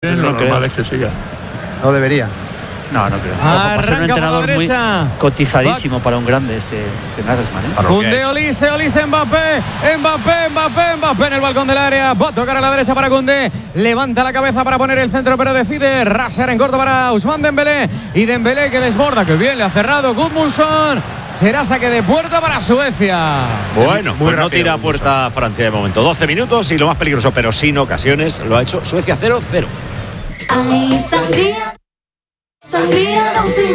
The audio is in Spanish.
Lo normal es que siga. No debería. No creo. Arranca Va a ser un entrenador muy cotizadísimo para un grande este Nagelsmann. Koundé, Olise, Mbappé en el balcón del área. Va a tocar a la derecha para Koundé. Levanta la cabeza para poner el centro, pero decide rasear en corto para Ousmane Dembélé. Y Dembélé que desborda, que bien le ha cerrado Gudmundsson. Será saque de puerta para Suecia. Bueno, pues no tira a puerta Francia de momento. 12 minutos y lo más peligroso, pero sin ocasiones, lo ha hecho Suecia 0-0. Ay, sangría, sangría,